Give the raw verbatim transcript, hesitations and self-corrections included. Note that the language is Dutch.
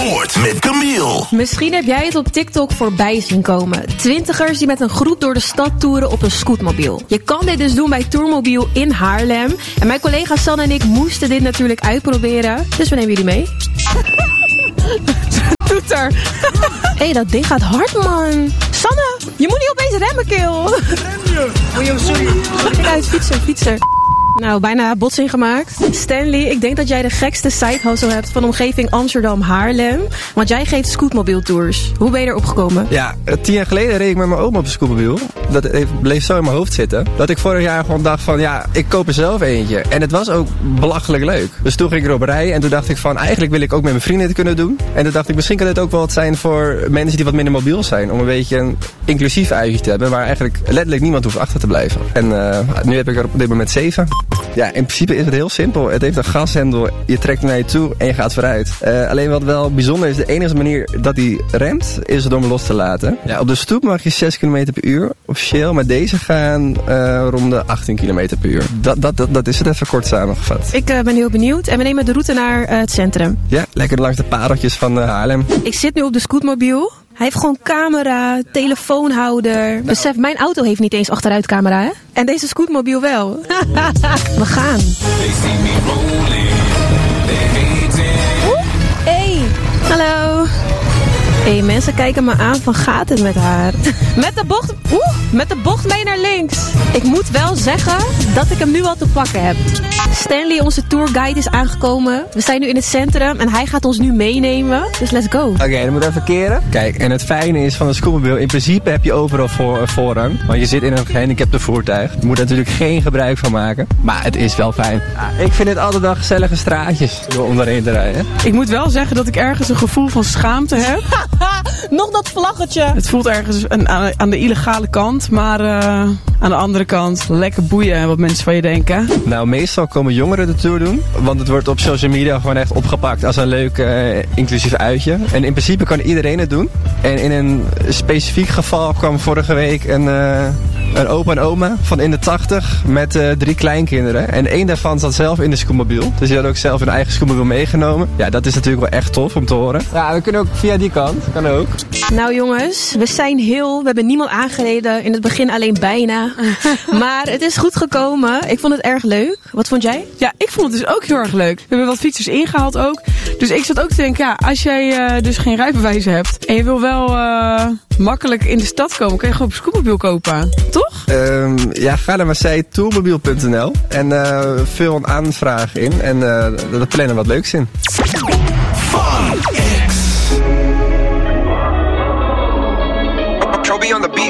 Noord met Camille. Misschien heb jij het op TikTok voorbij zien komen. Twintigers die met een groep door de stad toeren op een scootmobiel. Je kan dit dus doen bij Tourmobiel in Haarlem. En mijn collega Sanne en ik moesten dit natuurlijk uitproberen. Dus we nemen jullie mee. Toeter. Hé, hey, dat ding gaat hard, man. Sanne, je moet niet opeens remmen, kill. Rem je. Oh, joh, sorry. Kijk uit, fietser, fietser. Nou, bijna botsing gemaakt. Stanley, ik denk dat jij de gekste side-hustle hebt van de omgeving Amsterdam-Haarlem. Want jij geeft scootmobieltours. Hoe ben je erop gekomen? Ja, tien jaar geleden reed ik met mijn oom op een scootmobiel. Dat heeft, bleef zo in mijn hoofd zitten. Dat ik vorig jaar gewoon dacht van, ja, ik koop er zelf eentje. En het was ook belachelijk leuk. Dus toen ging ik erop rijden en toen dacht ik van, eigenlijk wil ik ook met mijn vrienden dit kunnen doen. En toen dacht ik, misschien kan dit ook wel wat zijn voor mensen die wat minder mobiel zijn. Om een beetje een inclusief uitje te hebben, waar eigenlijk letterlijk niemand hoeft achter te blijven. En uh, nu heb ik er op dit moment zeven. Ja, in principe is het heel simpel. Het heeft een gashendel, je trekt naar je toe en je gaat vooruit. Uh, alleen wat wel bijzonder is, de enige manier dat hij remt, is door hem los te laten. Ja, op de stoep mag je zes kilometer per uur officieel, maar deze gaan uh, rond de achttien kilometer per uur. Dat, dat, dat, dat is het even kort samengevat. Ik uh, ben heel benieuwd en we nemen de route naar uh, het centrum. Ja, lekker langs de pareltjes van uh, Haarlem. Ik zit nu op de scootmobiel. Hij heeft gewoon camera, telefoonhouder. Nou. Besef, mijn auto heeft niet eens achteruitcamera, hè? En deze scootmobiel wel. We gaan. Oeh, hey, hallo. Hé, hey, mensen kijken me aan van gaat het met haar? Met de bocht, oeh, met de bocht mee naar links. Ik moet wel zeggen dat ik hem nu al te pakken heb. Stanley, onze tourguide, is aangekomen. We zijn nu in het centrum en hij gaat ons nu meenemen. Dus let's go. Oké, okay, dan moeten we even keren. Kijk, en het fijne is van een scootmobiel, in principe heb je overal voor, voorrang. Want je zit in een gehandicapte voertuig. Je moet er natuurlijk geen gebruik van maken. Maar het is wel fijn. Ja, ik vind het altijd wel gezellige straatjes om daarheen te rijden. Ik moet wel zeggen dat ik ergens een gevoel van schaamte heb. Nog dat vlaggetje. Het voelt ergens een, aan, aan de illegale kant, maar uh, aan de andere kant lekker boeien wat mensen van je denken. Nou, meestal komen jongeren de tour doen, want het wordt op social media gewoon echt opgepakt als een leuk uh, inclusief uitje. En in principe kan iedereen het doen. En in een specifiek geval kwam vorige week een, uh, een opa en oma van in de tachtig met uh, drie kleinkinderen. En één daarvan zat zelf in de scootmobiel. Dus die had ook zelf hun eigen scootmobiel meegenomen. Ja, dat is natuurlijk wel echt tof om te horen. Ja, we kunnen ook via die kant. Kan ook. Nou jongens, we zijn heel, we hebben niemand aangereden. In het begin alleen bijna. Maar het is goed gekomen. Ik vond het erg leuk. Wat vond jij? Ja, ik vond het dus ook heel erg leuk. We hebben wat fietsers ingehaald ook. Dus ik zat ook te denken, ja, als jij uh, dus geen rijbewijs hebt en je wil wel uh, makkelijk in de stad komen, kan je gewoon een scootmobiel kopen. Toch? Um, ja, ga naar website tourmobiel punt n l en uh, vul een aanvraag in en uh, daar plannen wat leuks in. Fun X. on the beat.